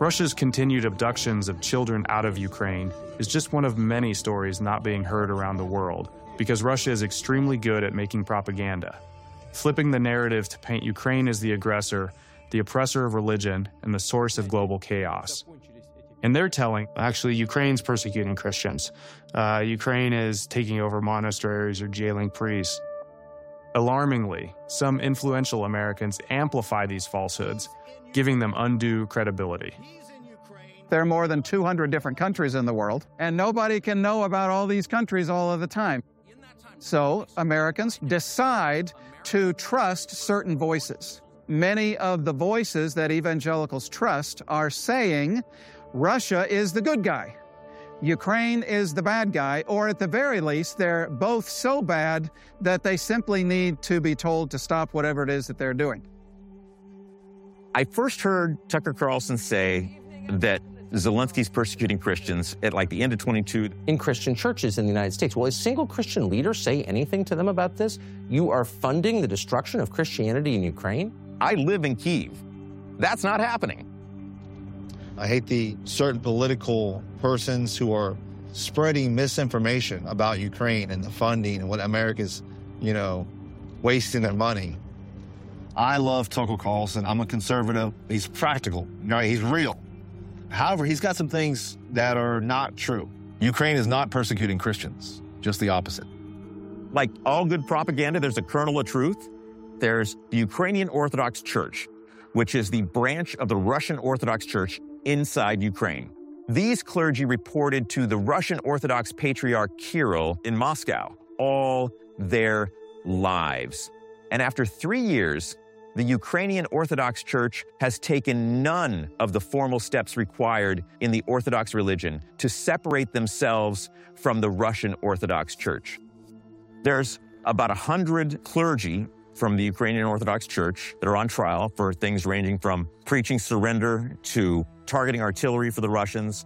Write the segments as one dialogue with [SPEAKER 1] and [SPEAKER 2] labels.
[SPEAKER 1] Russia's continued abductions of children out of Ukraine is just one of many stories not being heard around the world, because Russia is extremely good at making propaganda, flipping the narrative to paint Ukraine as the aggressor, the oppressor of religion, and the source of global chaos. And they're telling, actually, Ukraine's persecuting Christians. Ukraine is taking over monasteries or jailing priests. Alarmingly, some influential Americans amplify these falsehoods, giving them undue credibility.
[SPEAKER 2] There are more than 200 different countries in the world, and nobody can know about all these countries all of the time. So Americans decide to trust certain voices. Many of the voices that evangelicals trust are saying Russia is the good guy, Ukraine is the bad guy, or at the very least, they're both so bad that they simply need to be told to stop whatever it is that they're doing.
[SPEAKER 3] I first heard Tucker Carlson say that Zelensky's persecuting Christians at like the end of 22.
[SPEAKER 4] In Christian churches in the United States. Will a single Christian leader say anything to them about this? You are funding the destruction of Christianity in Ukraine?
[SPEAKER 3] I live in Kyiv. That's not happening.
[SPEAKER 5] I hate the certain political persons who are spreading misinformation about Ukraine and the funding and what America's, wasting their money.
[SPEAKER 6] I love Tucker Carlson. I'm a conservative. He's practical. He's real. However, he's got some things that are not true. Ukraine is not persecuting Christians, just the opposite.
[SPEAKER 3] Like all good propaganda, there's a kernel of truth. There's the Ukrainian Orthodox Church, which is the branch of the Russian Orthodox Church inside Ukraine. These clergy reported to the Russian Orthodox Patriarch Kirill in Moscow all their lives. And after 3 years, the Ukrainian Orthodox Church has taken none of the formal steps required in the Orthodox religion to separate themselves from the Russian Orthodox Church. There's about 100 clergy from the Ukrainian Orthodox Church that are on trial for things ranging from preaching surrender to targeting artillery for the Russians.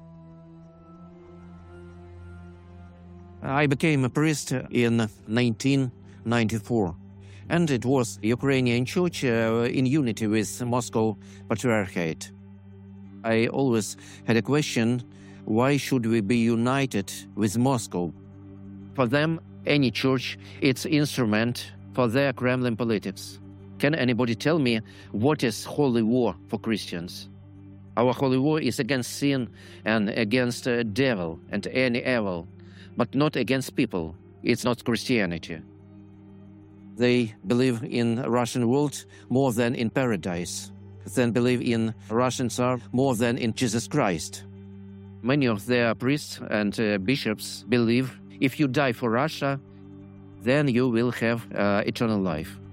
[SPEAKER 7] I became a priest in 1994, and it was Ukrainian Church in unity with Moscow Patriarchate. I always had a question, why should we be united with Moscow? For them, any church, it's instrument for their Kremlin politics. Can anybody tell me what is holy war for Christians? Our holy war is against sin and against the devil and any evil, but not against people. It's not Christianity. They believe in Russian world more than in paradise. They believe in Russian Tsar more than in Jesus Christ. Many of their priests and bishops believe if you die for Russia, then you will have eternal life.